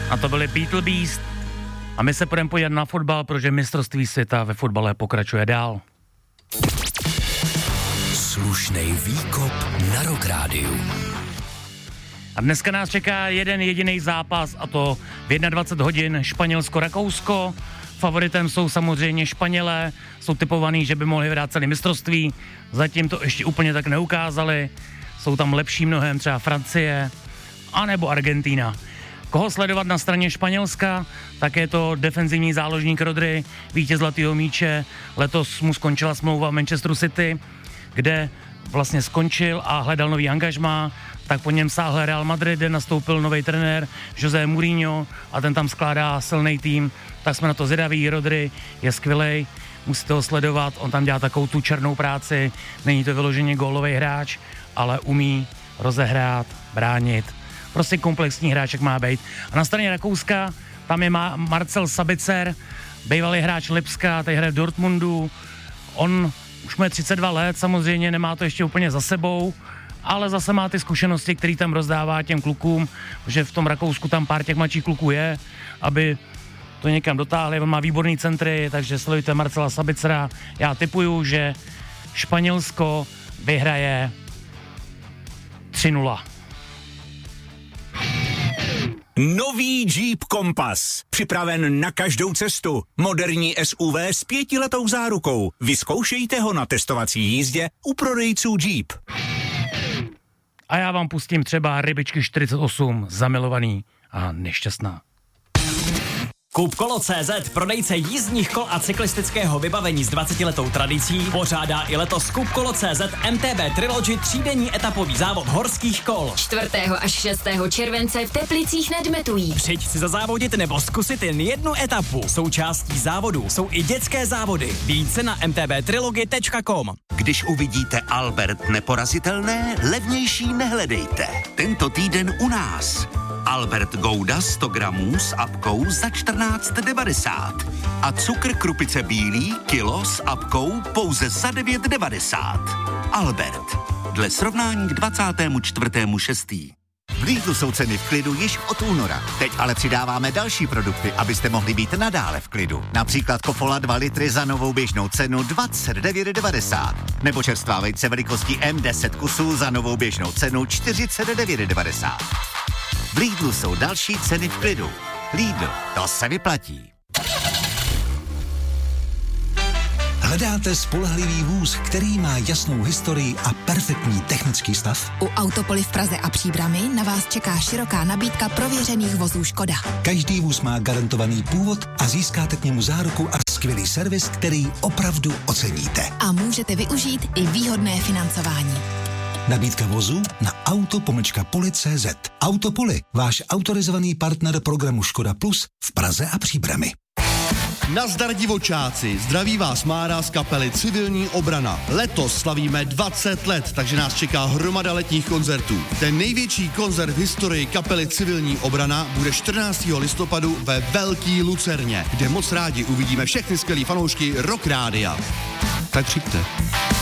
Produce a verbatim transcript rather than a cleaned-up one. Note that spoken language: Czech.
A to byly Beatle Beast. A my se půjdeme podívat na fotbal, protože mistrovství světa ve fotbale pokračuje dál. Slušnej výkop na Rock Rádiu. A dneska nás čeká jeden jediný zápas, a to v dvacet jedna hodin Španělsko-Rakousko. Favoritem jsou samozřejmě Španělé, jsou typovaný, že by mohli vyhrát celé mistrovství. Zatím to ještě úplně tak neukázali. Jsou tam lepší mnohem, třeba Francie, anebo Argentína. Koho sledovat na straně Španělska, tak je to defenzivní záložník Rodri, vítěz zlatého míče. Letos mu skončila smlouva v Manchesteru City, kde vlastně skončil a hledal nový angažmá, tak po něm sáhl Real Madrid, kde nastoupil nový trenér José Mourinho a ten tam skládá silný tým, tak jsme na to zvědaví. Rodri je skvělej, musíte ho sledovat, on tam dělá takovou tu černou práci, není to vyloženě gólový hráč, ale umí rozehrát, bránit, prostě komplexní hráč, jak má být. A na straně Rakouska tam je Marcel Sabitzer, bývalý hráč Lipska, teď hraje v Dortmundu, on už má třicet dva let, samozřejmě nemá to ještě úplně za sebou, ale zase má ty zkušenosti, které tam rozdává těm klukům, že v tom Rakousku tam pár těch mladších kluků je, aby to někam dotáhli, on má výborný centry, takže sledujte Marcela Sabicera. Já tipuju, že Španělsko vyhraje tři nula. Nový Jeep Compass. Připraven na každou cestu. Moderní S U V s pětiletou zárukou. Vyzkoušejte ho na testovací jízdě u prodejců Jeep. A já vám pustím třeba Rybičky čtyřicet osm, zamilovaný a nešťastná. Kupkolo tečka cé zet, prodejce jízdních kol a cyklistického vybavení s dvacetiletou tradicí, pořádá i letos Kupkolo tečka cé zet M T B Trilogy třídenní etapový závod horských kol. čtvrtého až šestého července v Teplicích nad Metují. Přijď si zazávodit nebo zkusit jen jednu etapu. Součástí závodu jsou i dětské závody. Více na m t b trilogy tečka com. Když uvidíte Albert neporazitelné, levnější nehledejte. Tento týden u nás. Albert Gouda sto gramů s apkou za čtrnáct devadesát. A cukr krupice bílý kilo s apkou pouze za devět devadesát. Albert. Dle srovnání k dvacátému čtvrtému šestý V Lidlu jsou ceny v klidu již od února. Teď ale přidáváme další produkty, abyste mohli být nadále v klidu. Například Kofola dva litry za novou běžnou cenu dvacet devět devadesát. Nebo čerstvá vejce velikosti M deset kusů za novou běžnou cenu čtyřicet devět devadesát. V Lidlu jsou další ceny v klidu. Lidl, to se vyplatí. Hledáte spolehlivý vůz, který má jasnou historii a perfektní technický stav? U Autopoly v Praze a Příbrami na vás čeká široká nabídka prověřených vozů Škoda. Každý vůz má garantovaný původ a získáte k němu záruku a skvělý servis, který opravdu oceníte. A můžete využít i výhodné financování. Nabídka vozu na auto pomlčka poli tečka cé zet. Autopoly, váš autorizovaný partner programu Škoda Plus v Praze a Příbrami. Nazdar divočáci, zdraví vás Mára z kapely Civilní obrana. Letos slavíme dvacet let, takže nás čeká hromada letních koncertů. Ten největší koncert v historii kapely Civilní obrana bude čtrnáctého listopadu ve Velký Lucerně, kde moc rádi uvidíme všechny skvělý fanoušky Rock Rádia. Tak přijďte.